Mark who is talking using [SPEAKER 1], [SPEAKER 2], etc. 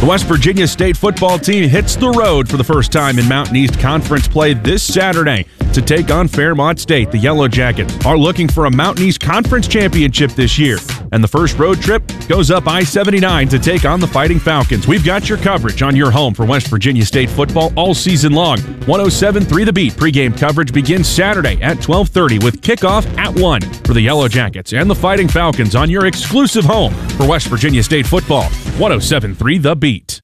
[SPEAKER 1] The West Virginia State football team hits the road for the first time in Mountain East Conference play this Saturday to take on Fairmont State. The Yellow Jackets are looking for a Mountain East Conference championship this year, and the first road trip goes up I-79 to take on the Fighting Falcons. We've got your coverage on your home for West Virginia State football all season long. 107.3 The Beat pregame coverage begins Saturday at 12:30 with kickoff at 1 for the Yellow Jackets and the Fighting Falcons on your exclusive home for West Virginia State football. 107.3 The Beat.